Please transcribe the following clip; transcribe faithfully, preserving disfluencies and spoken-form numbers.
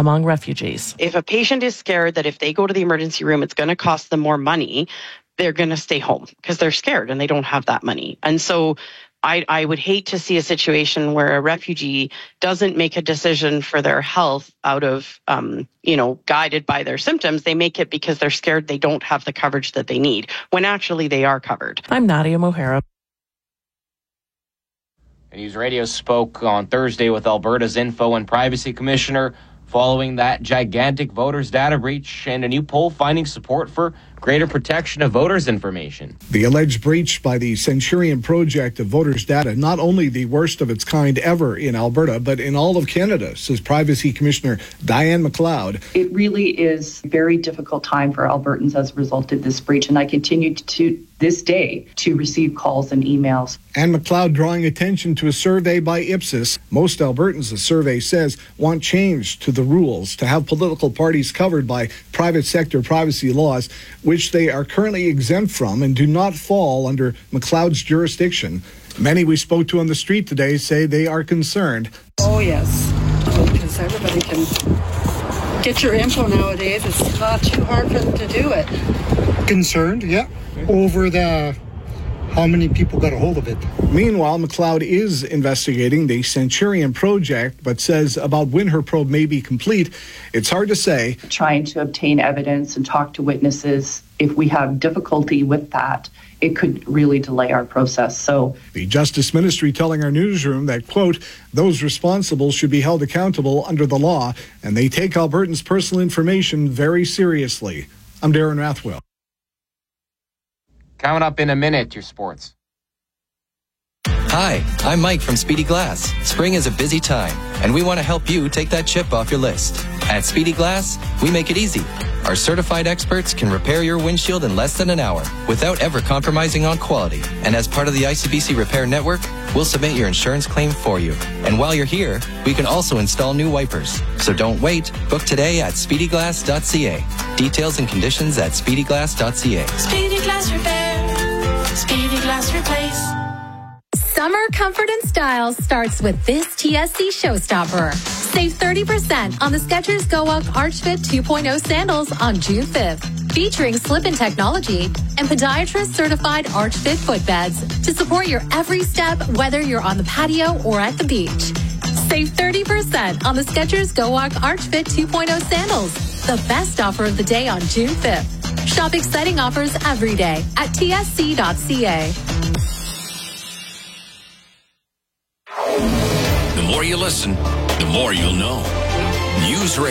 among refugees. If a patient is scared that if they go to the emergency room, it's going to cost them more money, they're going to stay home because they're scared and they don't have that money. And so I, I would hate to see a situation where a refugee doesn't make a decision for their health out of, um, you know, guided by their symptoms. They make it because they're scared they don't have the coverage that they need, when actually they are covered. I'm Nadia Mohara. News Radio spoke on Thursday with Alberta's Info and Privacy Commissioner following that gigantic voters data breach and a new poll finding support for greater protection of voters' information. The alleged breach by the Centurion Project of voters' data, not only the worst of its kind ever in Alberta, but in all of Canada, says Privacy Commissioner Diane McLeod. It really is a very difficult time for Albertans as a result of this breach, and I continue to, this day, to receive calls and emails. And McLeod drawing attention to a survey by Ipsos. Most Albertans, the survey says, want change to the rules to have political parties covered by private sector privacy laws, which they are currently exempt from and do not fall under McLeod's jurisdiction. Many we spoke to on the street today say they are concerned. Oh, yes, because everybody can get your info nowadays. It's not too hard for them to do it. Concerned, yeah, over the how many people got a hold of it. Meanwhile, McLeod is investigating the Centurion Project, but says about when her probe may be complete, it's hard to say. Trying to obtain evidence and talk to witnesses, if we have difficulty with that, it could really delay our process. So the Justice Ministry telling our newsroom that, quote, those responsible should be held accountable under the law, and they take Albertans' personal information very seriously. I'm Darren Rathwell. Coming up in a minute, your sports. Hi, I'm Mike from Speedy Glass. Spring is a busy time, and we want to help you take that chip off your list. At Speedy Glass, we make it easy. Our certified experts can repair your windshield in less than an hour without ever compromising on quality. And as part of the I C B C Repair Network, we'll submit your insurance claim for you. And while you're here, we can also install new wipers. So don't wait. Book today at speedy glass dot c a. Details and conditions at speedy glass dot c a. Speedy Glass Repair. Speedy Glass Replace. Summer comfort and style starts with this T S C showstopper. Save thirty percent on the Skechers Go Walk Arch Fit two point oh sandals on June fifth. Featuring slip-in technology and podiatrist-certified Arch Fit footbeds to support your every step, whether you're on the patio or at the beach. Save thirty percent on the Skechers Go Walk Arch Fit two point oh sandals. The best offer of the day on June fifth. Shop exciting offers every day at T S C dot c a. The more you listen, the more you'll know. News Radio.